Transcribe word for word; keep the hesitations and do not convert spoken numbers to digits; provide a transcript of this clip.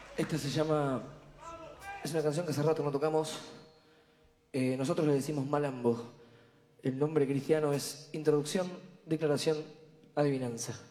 Esta se llama... Es una canción que hace rato no tocamos. Eh, nosotros le decimos Malambo. El nombre cristiano es Introducción, Declaración, Adivinanza.